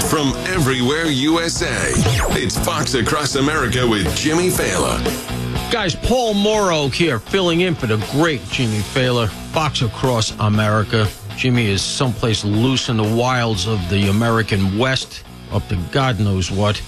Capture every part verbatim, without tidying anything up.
from everywhere U S A. It's Fox Across America with Jimmy Failla. Guys, Paul Morrow here, filling in for the great Jimmy Failla. Fox Across America. Jimmy is someplace loose in the wilds of the American West, up to God knows what.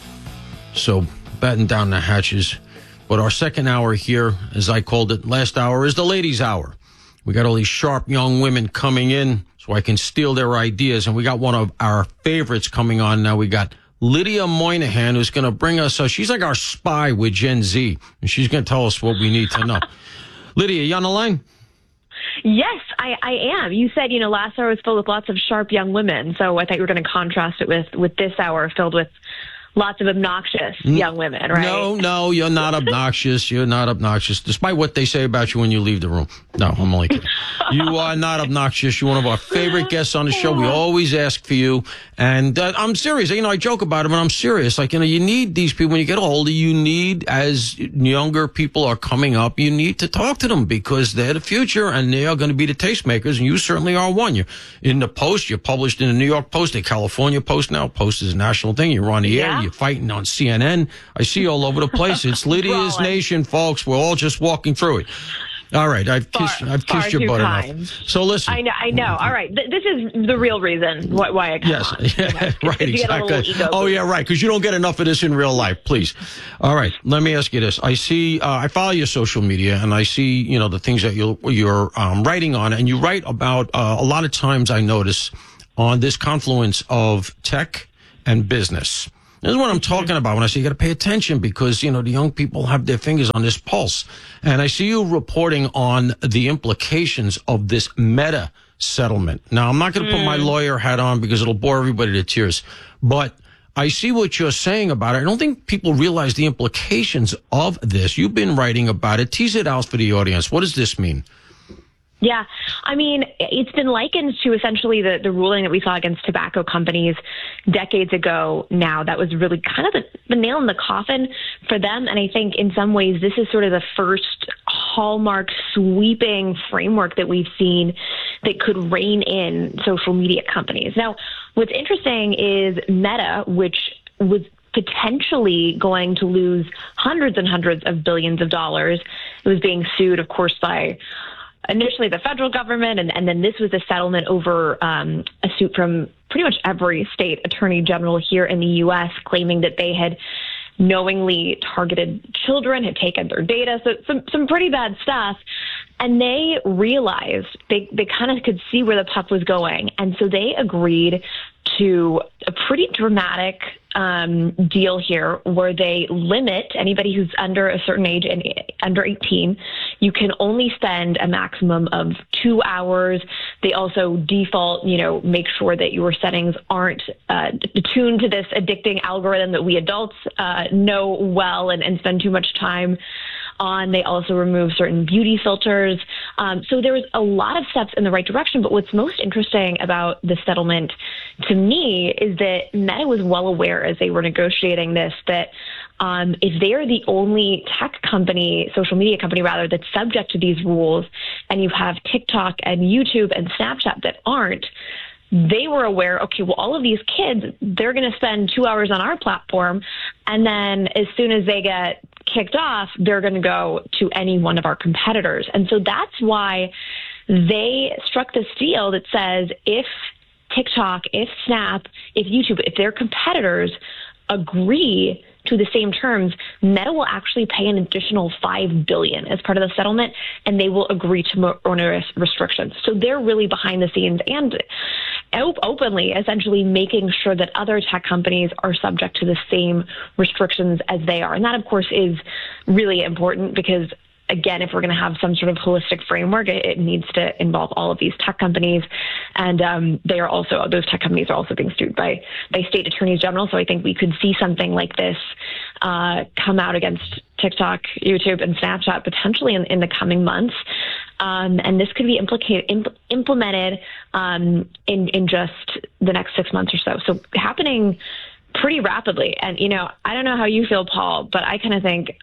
So, batten down the hatches. But our second hour here, as I called it last hour, is the ladies' hour. We got all these sharp young women coming in so I can steal their ideas. And we got one of our favorites coming on now. We got Lydia Moynihan, who's going to bring us, uh, she's like our spy with Gen Z. And she's going to tell us what we need to know. Lydia, you on the line? Yes, I, I am. You said, you know, last hour was filled with lots of sharp young women. So I thought you were going to contrast it with, with this hour filled with lots of obnoxious young women, right? No, no, you're not obnoxious. You're not obnoxious, despite what they say about you when you leave the room. No, I'm only kidding. You are not obnoxious. You're one of our favorite guests on the show. We always ask for you. And uh, I'm serious. You know, I joke about it, but I'm serious. Like, you know, you need these people when you get older. You need, as younger people are coming up, you need to talk to them because they're the future and they are going to be the tastemakers. And you certainly are one. You're in the Post. You're published in the New York Post, the California Post now. Post is a national thing. You're on the Yeah. air. You're fighting on C N N. I see you all over the place. It's Lydia's Nation, folks. We're all just walking through it. All right, I've kissed, Far, I've kissed your butt enough. So listen, I know, I know. All right, Th- this is the real reason why, why I come yes, on. yeah, right, exactly. Ego oh yeah, right. Because you don't get enough of this in real life. Please. All right, let me ask you this. I see, uh, I follow your social media, and I see, you know, the things that you're you're um, writing on, and you write about uh, a lot of times. I notice on this confluence of tech and business. This is what I'm talking about when I say you got to pay attention because, you know, the young people have their fingers on this pulse. And I see you reporting on the implications of this Meta settlement. Now, I'm not going to mm. put my lawyer hat on because it'll bore everybody to tears. But I see what you're saying about it. I don't think people realize the implications of this. You've been writing about it. Tease it out for the audience. What does this mean? Yeah, I mean, it's been likened to essentially the, the ruling that we saw against tobacco companies decades ago now. That was really kind of the, the nail in the coffin for them. And I think in some ways, this is sort of the first hallmark sweeping framework that we've seen that could rein in social media companies. Now, what's interesting is Meta, which was potentially going to lose hundreds and hundreds of billions of dollars. It was being sued, of course, by initially the federal government, and, and then this was a settlement over um, a suit from pretty much every state attorney general here in the U S claiming that they had knowingly targeted children, had taken their data, so some, some pretty bad stuff. And they realized, they, they kind of could see where the puck was going, and so they agreed to a pretty dramatic um, deal here where they limit anybody who's under a certain age and under eighteen. You can only spend a maximum of two hours. They also default, you know, make sure that your settings aren't uh, tuned to this addicting algorithm that we adults uh, know well and, and spend too much time on. They also remove certain beauty filters. Um, so there was a lot of steps in the right direction. But what's most interesting about the settlement to me is that Meta was well aware as they were negotiating this that um, if they're the only tech company, social media company rather, that's subject to these rules, and you have TikTok and YouTube and Snapchat that aren't, they were aware, okay, well, all of these kids, they're going to spend two hours on our platform, and then as soon as they get kicked off, they're going to go to any one of our competitors. And so that's why they struck this deal that says if TikTok, if Snap, if YouTube, if their competitors agree to the same terms, Meta will actually pay an additional five billion dollars as part of the settlement, and they will agree to more onerous restrictions. So they're really behind the scenes and op- openly, essentially making sure that other tech companies are subject to the same restrictions as they are. And that, of course, is really important because, again, if we're going to have some sort of holistic framework, it, it needs to involve all of these tech companies. And um, they are also, those tech companies are also being sued by, by state attorneys general. So I think we could see something like this uh, come out against TikTok, YouTube, and Snapchat potentially in, in the coming months. Um, and this could be implicated, imp- implemented um, in, in just the next six months or so. So happening pretty rapidly. And, you know, I don't know how you feel, Paul, but I kind of think I,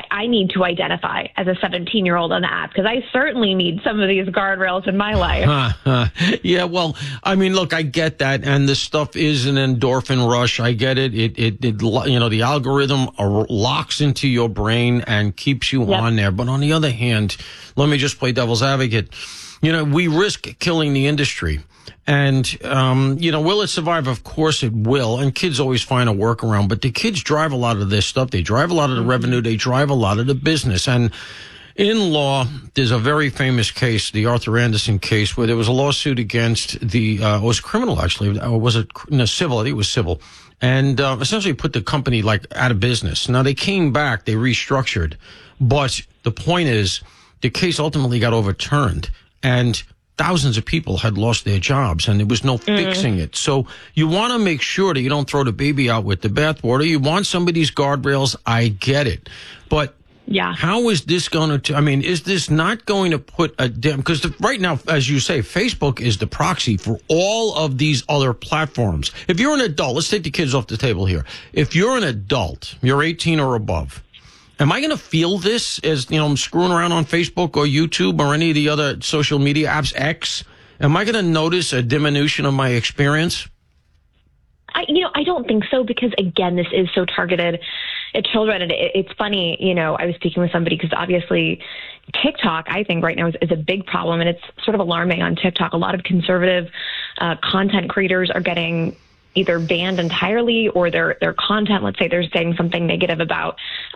I need to identify as a seventeen-year-old on the app because I certainly need some of these guardrails in my life. Uh, uh, yeah, well, I mean, look, I get that, and this stuff is an endorphin rush. I get it. It, it, it you know, the algorithm locks into your brain and keeps you Yep. on there. But on the other hand, let me just play devil's advocate. You know, we risk killing the industry. And, um, you know, will it survive? Of course it will. And kids always find a workaround. But the kids drive a lot of this stuff. They drive a lot of the revenue. They drive a lot of the business. And in law, there's a very famous case, the Arthur Anderson case, where there was a lawsuit against the, uh, it was criminal actually, or was it no, civil? I think it was civil. And uh, essentially put the company like out of business. Now they came back, they restructured. But the point is, the case ultimately got overturned. And thousands of people had lost their jobs, and there was no fixing it. So you want to make sure that you don't throw the baby out with the bathwater. You want some of these guardrails. I get it. But Yeah. how is this going to, I mean, is this not going to put a dam, because right now, as you say, Facebook is the proxy for all of these other platforms. If you're an adult, let's take the kids off the table here. If you're an adult, you're eighteen or above, am I going to feel this as, you know, I'm screwing around on Facebook or YouTube or any of the other social media apps, X? Am I going to notice a diminution of my experience? I, you know, I don't think so because, again, this is so targeted at children. And it, it's funny, you know, I was speaking with somebody because obviously TikTok, I think right now is, is a big problem. And it's sort of alarming on TikTok. A lot of conservative uh, content creators are getting either banned entirely or their their content, let's say they're saying something negative about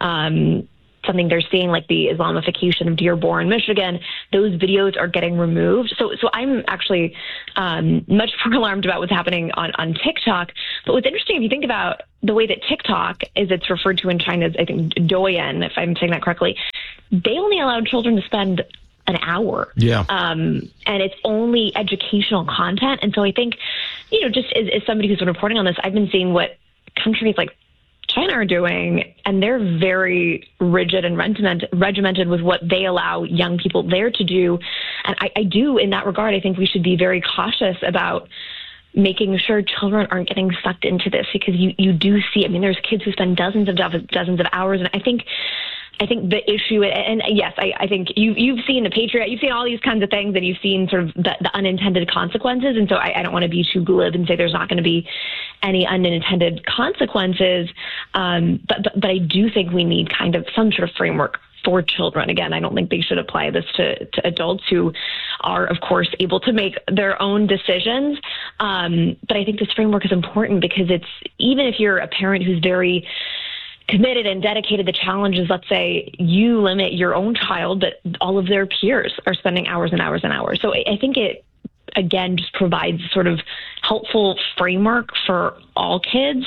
um, something they're seeing, like the Islamification of Dearborn, Michigan, those videos are getting removed. So so I'm actually um, much more alarmed about what's happening on, on TikTok. But what's interesting, if you think about the way that TikTok, as it's referred to in China, as I think Douyin, if I'm saying that correctly, they only allowed children to spend an hour. Yeah. Um, and it's only educational content. And so I think, you know, just as, as somebody who's been reporting on this, I've been seeing what countries like China are doing, and they're very rigid and regiment, regimented with what they allow young people there to do. And I, I do, in that regard, I think we should be very cautious about making sure children aren't getting sucked into this, because you, you do see, I mean, there's kids who spend dozens of dozens of hours. And I think I think the issue, and yes, I, I think you, you've seen the Patriot, you've seen all these kinds of things, and you've seen sort of the, the unintended consequences. And so I, I don't want to be too glib and say there's not going to be any unintended consequences. Um, but, but, but I do think we need kind of some sort of framework for children. Again, I don't think they should apply this to, to adults who are, of course, able to make their own decisions. Um, but I think this framework is important because it's, even if you're a parent who's very committed and dedicated to challenges, let's say you limit your own child, but all of their peers are spending hours and hours and hours. So I think it, again, just provides sort of helpful framework for all kids.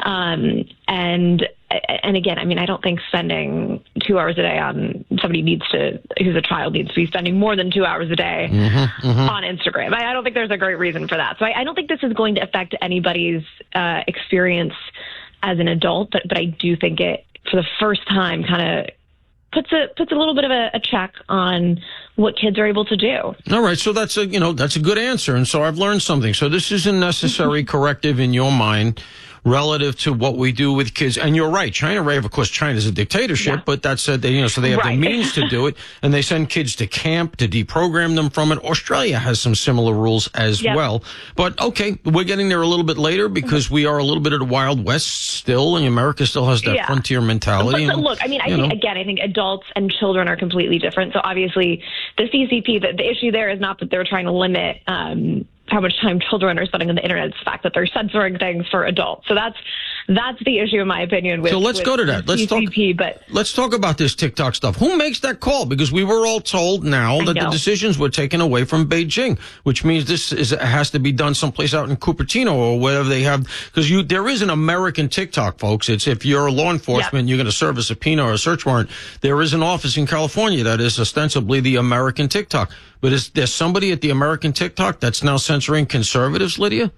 Um, and, and again, I mean, I don't think spending two hours a day on somebody needs to, who's a child needs to be spending more than two hours a day mm-hmm, mm-hmm. on Instagram. I, I don't think there's a great reason for that. So I, I don't think this is going to affect anybody's uh, experience as an adult, but, but I do think it, for the first time, kind of puts a puts a little bit of a, a check on what kids are able to do. All right, so that's a you know that's a good answer, and so I've learned something. So this is a necessary corrective in your mind relative to what we do with kids. And you're right, China, Ray, of course, China's a dictatorship, yeah. but that said, they, you know, so they have right. the means to do it, and they send kids to camp to deprogram them from it. Australia has some similar rules as yep. well. But okay, we're getting there a little bit later because we are a little bit of the Wild West still, and America still has that yeah. frontier mentality. But, but and, look, I mean, I think, know. again, I think adults and children are completely different. So obviously, the C C P, the, the issue there is not that they're trying to limit um, how much time children are spending on the internet. It's the fact that they're censoring things for adults. So that's that's the issue, in my opinion. With, so let's with go to that. Let's C C P, talk. But let's talk about this TikTok stuff. Who makes that call? Because we were all told now that the decisions were taken away from Beijing, which means this is has to be done someplace out in Cupertino or wherever they have. Because you there is an American TikTok, folks. It's if you're a law enforcement, yep. you're going to serve a subpoena or a search warrant. There is an office in California that is ostensibly the American TikTok. But is there somebody at the American TikTok that's now censoring conservatives, Lydia?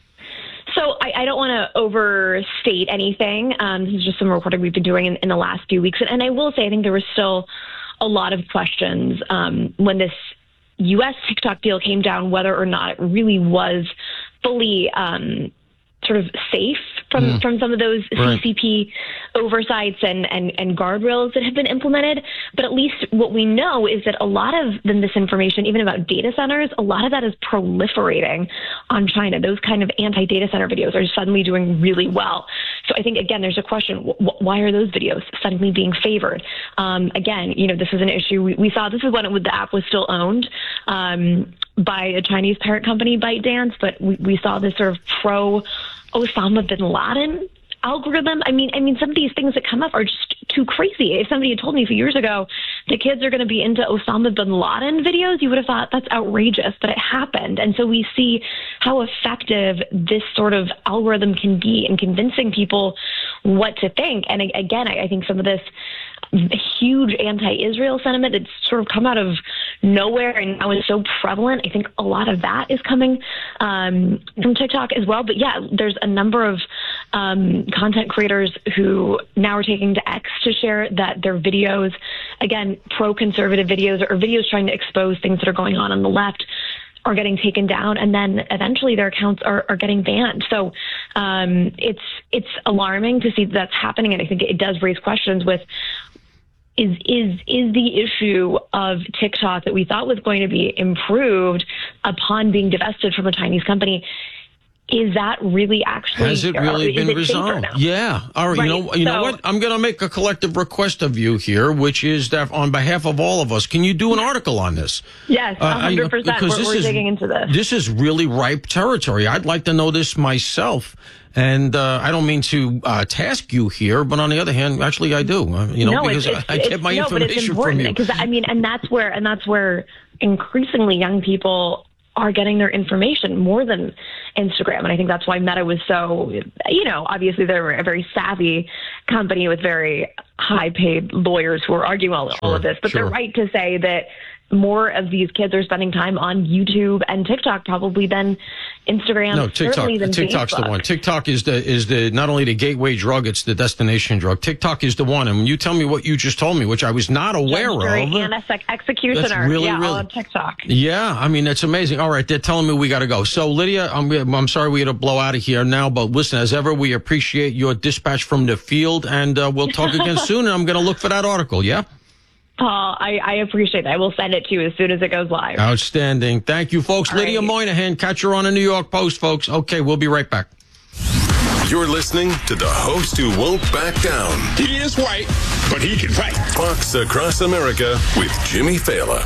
So I, I don't want to overstate anything. Um, this is just some reporting we've been doing in, in the last few weeks. And, and I will say, I think there was still a lot of questions um, when this U S TikTok deal came down, whether or not it really was fully um, sort of safe from, Mm. from some of those Right. C C P oversights and, and, and guardrails that have been implemented. But at least what we know is that a lot of the misinformation, even about data centers, a lot of that is proliferating on China. Those kind of anti-data center videos are suddenly doing really well. So I think, again, there's a question, wh- why are those videos suddenly being favored? Um, again, you know, this is an issue. We, we saw this is when it, the app was still owned um, by a Chinese parent company, ByteDance, but we, we saw this sort of pro Osama bin Laden algorithm. I mean, I mean, some of these things that come up are just too crazy. If somebody had told me a few years ago the kids are going to be into Osama bin Laden videos, you would have thought that's outrageous, but it happened. And so we see how effective this sort of algorithm can be in convincing people what to think. And again, I think some of this huge anti-Israel sentiment that's sort of come out of nowhere and now is so prevalent, I think a lot of that is coming um, from TikTok as well. But yeah, there's a number of um, content creators who now are taking to X to share that their videos, again, pro-conservative videos or videos trying to expose things that are going on on the left, are getting taken down, and then eventually their accounts are, are getting banned. So um, it's it's alarming to see that that's happening, and I think it does raise questions with is is is the issue of TikTok that we thought was going to be improved upon being divested from a Chinese company. Is that really actually? Has it really been it resolved? Yeah. All right. right. You know. You so, know what? I'm going to make a collective request of you here, which is that on behalf of all of us, can you do an article on this? Yes, Uh, one hundred percent. because We're, this we're is, digging into this. This is really ripe territory. I'd like to know this myself. And uh, I don't mean to uh, task you here, but on the other hand, actually, I do. Uh, you know, no, because it's, it's, I, I get my no, information but it's from important you. because I mean, and that's where and that's where increasingly young people are getting their information more than Instagram. And I think that's why Meta was so, you know, obviously they're a very savvy company with very high paid lawyers who are arguing all, Sure, all of this. But sure. they're right to say that more of these kids are spending time on YouTube and TikTok probably than Instagram. No, TikTok. certainly than TikTok's Facebook. the one. TikTok is the is the not only the gateway drug, it's the destination drug. TikTok is the one. And when you tell me what you just told me, which I was not aware Judge, jury, of, and ex- executioner. That's really, yeah, all really- on TikTok. yeah, I mean that's amazing. All right, they're telling me we got to go. So Lydia, I'm I'm sorry we had to blow out of here now, but listen, as ever, we appreciate your dispatch from the field, and uh, we'll talk again soon. And I'm going to look for that article. Yeah. Paul, I, I appreciate that. I will send it to you as soon as it goes live. Outstanding. Thank you, folks. All Lydia right. Moynihan, catch her on the New York Post, folks. Okay, we'll be right back. You're listening to the host who won't back down. He is white, but he can fight. Fox Across America with Jimmy Fallon.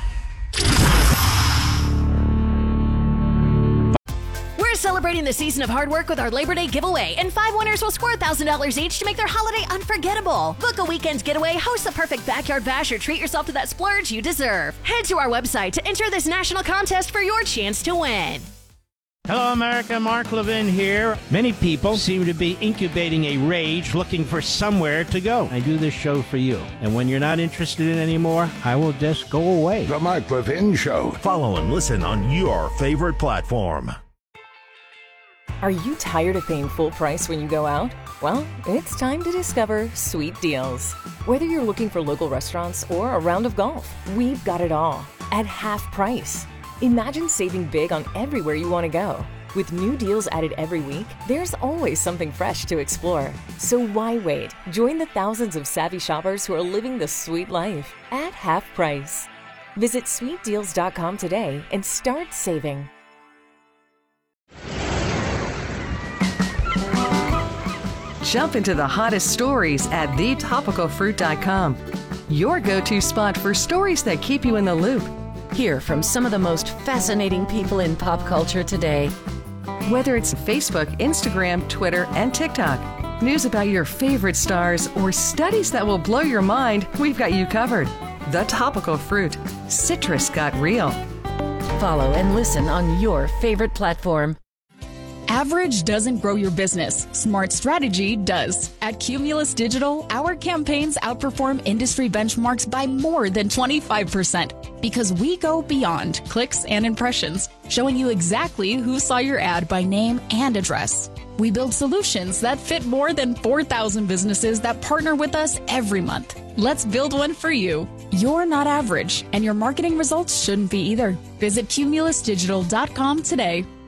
We're celebrating the season of hard work with our Labor Day giveaway, and five winners will score one thousand dollars each to make their holiday unforgettable. Book a weekend's getaway, host the perfect backyard bash, or treat yourself to that splurge you deserve. Head to our website to enter this national contest for your chance to win. Hello, America. Mark Levin here. Many people seem to be incubating a rage looking for somewhere to go. I do this show for you. And when you're not interested in it anymore, I will just go away. The Mark Levin Show. Follow and listen on your favorite platform. Are you tired of paying full price when you go out? Well, it's time to discover Sweet Deals. Whether you're looking for local restaurants or a round of golf, we've got it all at half price. Imagine saving big on everywhere you want to go. With new deals added every week, there's always something fresh to explore. So why wait? Join the thousands of savvy shoppers who are living the sweet life at half price. Visit sweet deals dot com today and start saving. Jump into the hottest stories at the topical fruit dot com. Your go-to spot for stories that keep you in the loop. Hear from some of the most fascinating people in pop culture today. Whether it's Facebook, Instagram, Twitter, and TikTok, news about your favorite stars, or studies that will blow your mind, we've got you covered. The Topical Fruit. Citrus got real. Follow and listen on your favorite platform. Average doesn't grow your business. Smart strategy does. At Cumulus Digital, our campaigns outperform industry benchmarks by more than twenty-five percent because we go beyond clicks and impressions, showing you exactly who saw your ad by name and address. We build solutions that fit more than four thousand businesses that partner with us every month. Let's build one for you. You're not average, and your marketing results shouldn't be either. Visit cumulus digital dot com today.